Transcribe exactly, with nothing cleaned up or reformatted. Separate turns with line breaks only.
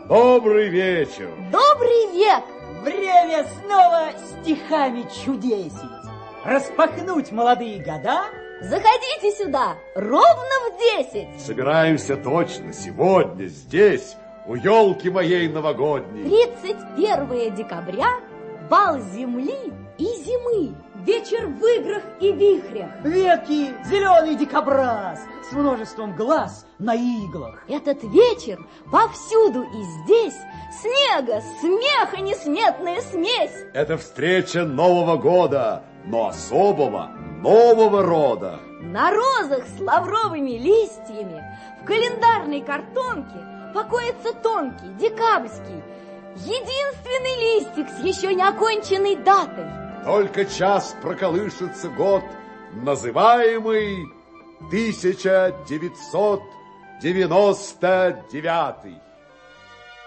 Добрый вечер.
Добрый век.
Время снова стихами чудесить. Распахнуть молодые года.
Заходите сюда ровно в десять.
Собираемся точно сегодня здесь, у елки моей новогодней.
тридцать первое декабря, бал земли и зимы. Вечер в играх и вихрях.
Ветки, зеленый дикобраз с множеством глаз на иглах.
Этот вечер повсюду и здесь снега, смеха несметная смесь.
Это встреча Нового года, но особого нового рода.
На розах с лавровыми листьями в календарной картонке покоится тонкий, декабрьский, единственный листик с еще не оконченной датой.
Только час проколышется год, называемый тысяча девятьсот девяносто девятый.